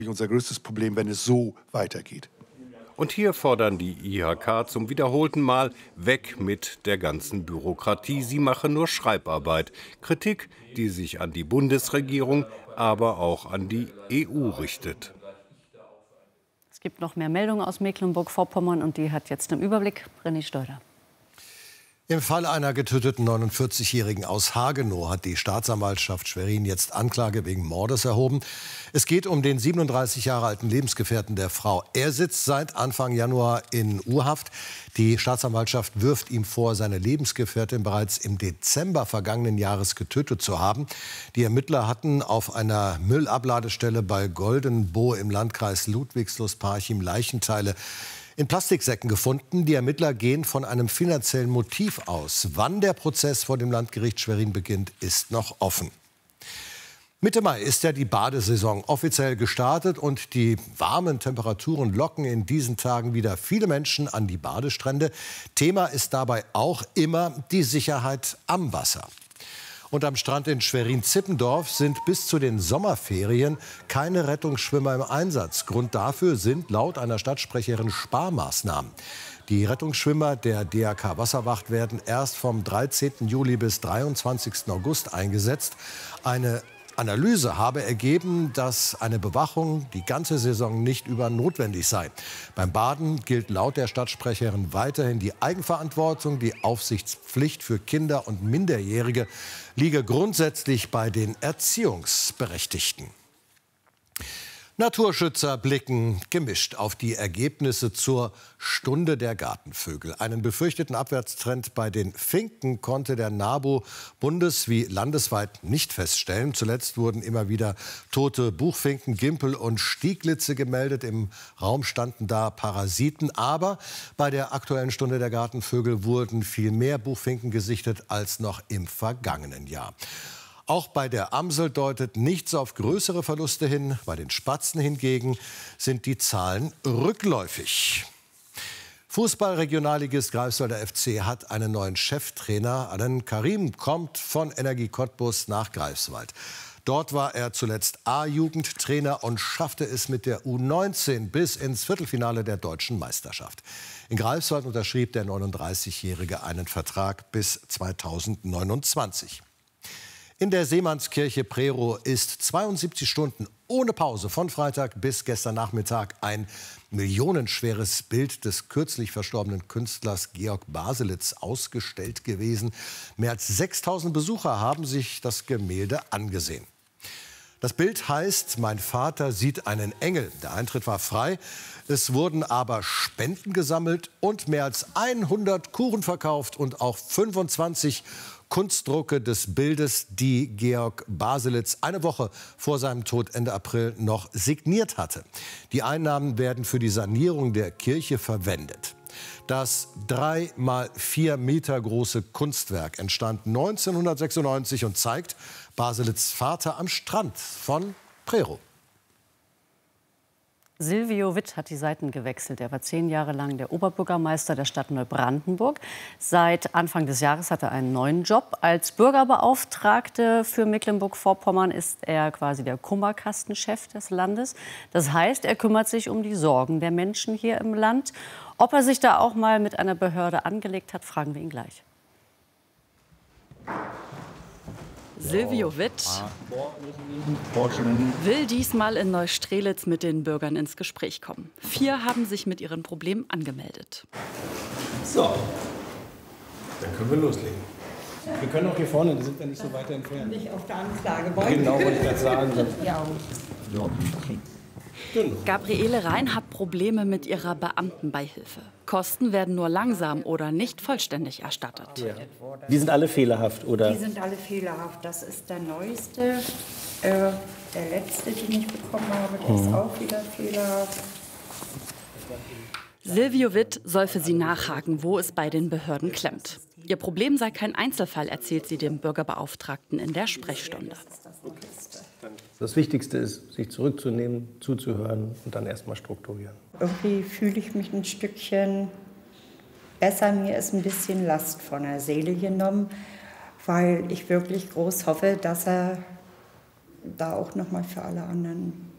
unser größtes Problem, wenn es so weitergeht. Und hier fordern die IHK zum wiederholten Mal weg mit der ganzen Bürokratie. Sie mache nur Schreibarbeit. Kritik, die sich an die Bundesregierung, aber auch an die EU richtet. Es gibt noch mehr Meldungen aus Mecklenburg-Vorpommern und die hat jetzt im Überblick René Steuder. Im Fall einer getöteten 49-Jährigen aus Hagenow hat die Staatsanwaltschaft Schwerin jetzt Anklage wegen Mordes erhoben. Es geht um den 37 Jahre alten Lebensgefährten der Frau. Er sitzt seit Anfang Januar in U-Haft. Die Staatsanwaltschaft wirft ihm vor, seine Lebensgefährtin bereits im Dezember vergangenen Jahres getötet zu haben. Die Ermittler hatten auf einer Müllabladestelle bei Goldenboh im Landkreis Ludwigslust-Parchim Leichenteile in Plastiksäcken gefunden. Die Ermittler gehen von einem finanziellen Motiv aus. Wann der Prozess vor dem Landgericht Schwerin beginnt, ist noch offen. Mitte Mai ist ja die Badesaison offiziell gestartet und die warmen Temperaturen locken in diesen Tagen wieder viele Menschen an die Badestrände. Thema ist dabei auch immer die Sicherheit am Wasser. Und am Strand in Schwerin-Zippendorf sind bis zu den Sommerferien keine Rettungsschwimmer im Einsatz. Grund dafür sind laut einer Stadtsprecherin Sparmaßnahmen. Die Rettungsschwimmer der DRK Wasserwacht werden erst vom 13. Juli bis 23. August eingesetzt. Eine Analyse habe ergeben, dass eine Bewachung die ganze Saison nicht über notwendig sei. Beim Baden gilt laut der Stadtsprecherin weiterhin die Eigenverantwortung. Die Aufsichtspflicht für Kinder und Minderjährige liege grundsätzlich bei den Erziehungsberechtigten. Naturschützer blicken gemischt auf die Ergebnisse zur Stunde der Gartenvögel. Einen befürchteten Abwärtstrend bei den Finken konnte der NABU bundes- wie landesweit nicht feststellen. Zuletzt wurden immer wieder tote Buchfinken, Gimpel und Stieglitze gemeldet. Im Raum standen da Parasiten. Aber bei der aktuellen Stunde der Gartenvögel wurden viel mehr Buchfinken gesichtet als noch im vergangenen Jahr. Auch bei der Amsel deutet nichts auf größere Verluste hin. Bei den Spatzen hingegen sind die Zahlen rückläufig. Fußball-Regionalligist Greifswalder FC hat einen neuen Cheftrainer. Aden Karim kommt von Energie Cottbus nach Greifswald. Dort war er zuletzt A-Jugendtrainer und schaffte es mit der U19 bis ins Viertelfinale der deutschen Meisterschaft. In Greifswald unterschrieb der 39-Jährige einen Vertrag bis 2029. In der Seemannskirche Prerow ist 72 Stunden ohne Pause von Freitag bis gestern Nachmittag ein millionenschweres Bild des kürzlich verstorbenen Künstlers Georg Baselitz ausgestellt gewesen. Mehr als 6000 Besucher haben sich das Gemälde angesehen. Das Bild heißt "Mein Vater sieht einen Engel". Der Eintritt war frei. Es wurden aber Spenden gesammelt und mehr als 100 Kuchen verkauft und auch 25 Kunstdrucke des Bildes, die Georg Baselitz eine Woche vor seinem Tod Ende April noch signiert hatte. Die Einnahmen werden für die Sanierung der Kirche verwendet. Das 3 mal 4 Meter große Kunstwerk entstand 1996 und zeigt Baselitz' Vater am Strand von Prerow. Silvio Witt hat die Seiten gewechselt. Er war 10 Jahre lang der Oberbürgermeister der Stadt Neubrandenburg. Seit Anfang des Jahres hat er einen neuen Job. Als Bürgerbeauftragte für Mecklenburg-Vorpommern ist er quasi der Kummerkastenchef des Landes. Das heißt, er kümmert sich um die Sorgen der Menschen hier im Land. Ob er sich da auch mal mit einer Behörde angelegt hat, fragen wir ihn gleich. Silvio Witt will diesmal in Neustrelitz mit den Bürgern ins Gespräch kommen. 4 haben sich mit ihren Problemen angemeldet. So, dann können wir loslegen. Wir können auch hier vorne, da sind wir nicht so weit entfernt. Nicht auf der Anklagebeutel. Genau, wollte ich gerade sagen. Ja. Gabriele Rhein hat Probleme mit ihrer Beamtenbeihilfe. Kosten werden nur langsam oder nicht vollständig erstattet. Ja. Die sind alle fehlerhaft, oder? Die sind alle fehlerhaft. Das ist der neueste. Der letzte, den ich bekommen habe, der ist auch wieder fehlerhaft. Silvio Witt soll für sie nachhaken, wo es bei den Behörden klemmt. Ihr Problem sei kein Einzelfall, erzählt sie dem Bürgerbeauftragten in der Sprechstunde. Das Wichtigste ist, sich zurückzunehmen, zuzuhören und dann erst mal strukturieren. Irgendwie fühle ich mich ein Stückchen besser. Mir ist ein bisschen Last von der Seele genommen, weil ich wirklich groß hoffe, dass er da auch noch mal für alle anderen